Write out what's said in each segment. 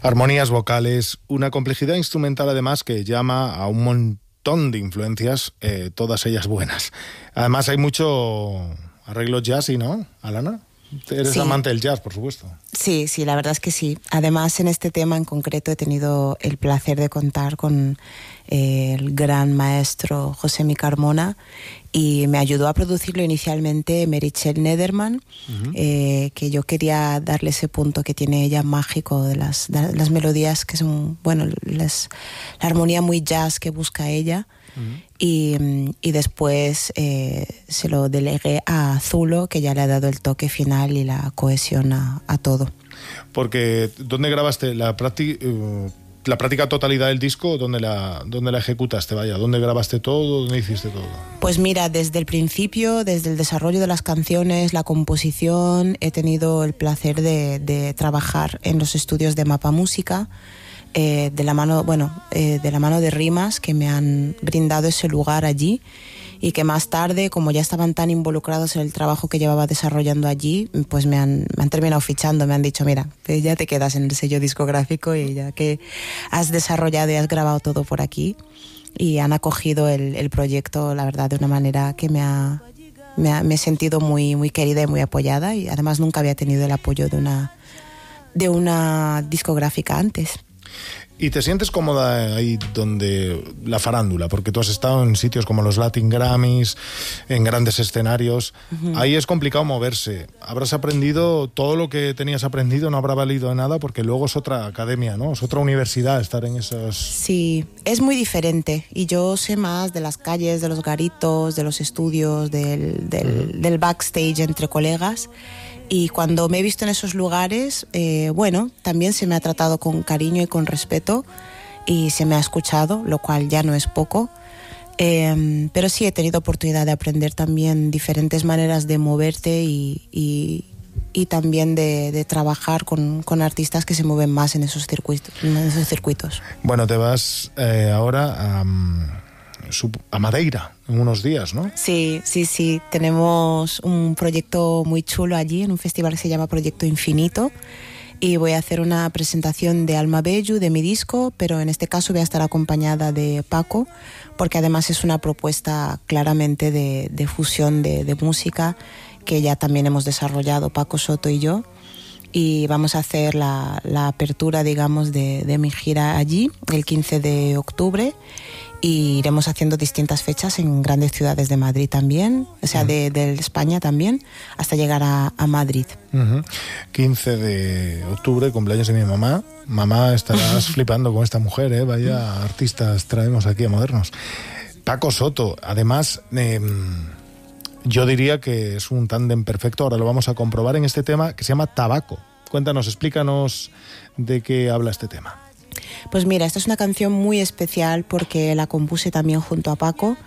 Armonías vocales, una complejidad instrumental además que llama a un montón de influencias, todas ellas buenas. Además hay mucho arreglo jazzy, ¿no, Alana? Eres amante del jazz, por supuesto. Sí, la verdad es que sí. Además, en este tema en concreto he tenido el placer de contar con el gran maestro José Mi Carmona, y me ayudó a producirlo inicialmente Meritxell Nederman, que yo quería darle ese punto que tiene ella mágico de las melodías que son, bueno, la armonía muy jazz que busca ella. Y después se lo delegué a Zulo, que ya le ha dado el toque final y la cohesión a todo. Porque, ¿dónde grabaste la práctica totalidad del disco? ¿Dónde la ejecutaste? Vaya, ¿dónde grabaste todo? ¿Dónde hiciste todo? Pues mira, desde el principio, desde el desarrollo de las canciones, la composición, he tenido el placer de trabajar en los estudios de Mapa Música, de la mano de Rimas, que me han brindado ese lugar allí, y que más tarde, como ya estaban tan involucrados en el trabajo que llevaba desarrollando allí, pues me han terminado fichando, me han dicho, mira, ya te quedas en el sello discográfico, y ya que has desarrollado y has grabado todo por aquí, y han acogido el proyecto, la verdad, de una manera que me he sentido muy, muy querida y muy apoyada, y además nunca había tenido el apoyo de una discográfica antes. ¿Y te sientes cómoda ahí donde la farándula? Porque tú has estado en sitios como los Latin Grammys, en grandes escenarios. Ahí es complicado moverse. ¿Habrás aprendido todo lo que tenías aprendido? ¿No habrá valido de nada? Porque luego es otra academia, ¿no? Es otra universidad estar en esos... Sí, es muy diferente. Y yo sé más de las calles, de los garitos, de los estudios, del backstage entre colegas. Y cuando me he visto en esos lugares, también se me ha tratado con cariño y con respeto, y se me ha escuchado, lo cual ya no es poco. Pero sí he tenido oportunidad de aprender también diferentes maneras de moverte y también de trabajar con artistas que se mueven más en esos circuitos. Bueno, te vas ahora a Madeira en unos días, ¿no? Sí. Tenemos un proyecto muy chulo allí, en un festival que se llama Proyecto Infinito, y voy a hacer una presentación de Alma Bellu, de mi disco, pero en este caso voy a estar acompañada de Paco, porque además es una propuesta claramente de fusión de música que ya también hemos desarrollado Paco Soto y yo, y vamos a hacer la apertura, digamos, de mi gira allí el 15 de octubre, y iremos haciendo distintas fechas en grandes ciudades de Madrid también, o sea, de España también, hasta llegar a Madrid. 15 de octubre, cumpleaños de mi mamá. Mamá, estarás flipando con esta mujer, ¿eh? Vaya artistas traemos aquí a Modernos. Paco Soto, además, yo diría que es un tándem perfecto. Ahora lo vamos a comprobar en este tema que se llama Tabaco. Cuéntanos, explícanos de qué habla este tema. Pues mira, esta es una canción muy especial porque la compuse también junto a Paco,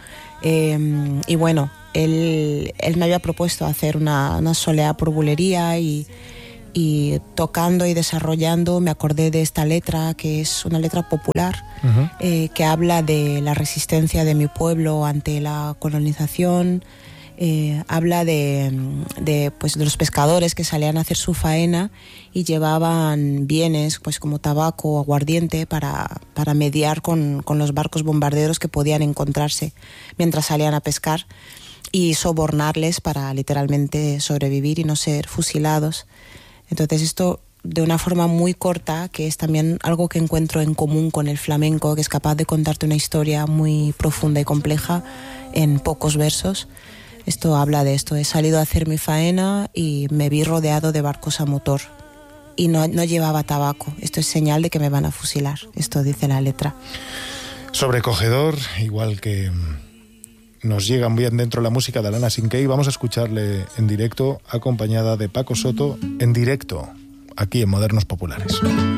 y bueno, él me había propuesto hacer una soleá por bulería, y tocando y desarrollando me acordé de esta letra, que es una letra popular, que habla de la resistencia de mi pueblo ante la colonización. Habla de los pescadores que salían a hacer su faena y llevaban bienes, pues como tabaco o aguardiente, para mediar con los barcos bombarderos que podían encontrarse mientras salían a pescar, y sobornarles para literalmente sobrevivir y no ser fusilados. Entonces esto, de una forma muy corta, que es también algo que encuentro en común con el flamenco, que es capaz de contarte una historia muy profunda y compleja en pocos versos. Esto habla de esto: he salido a hacer mi faena y me vi rodeado de barcos a motor y no llevaba tabaco. Esto es señal de que me van a fusilar. Esto dice la letra. Sobrecogedor, igual que nos llega bien dentro la música de Alana Sinkey. Vamos a escucharle en directo, acompañada de Paco Soto, en directo, aquí en Modernos Populares.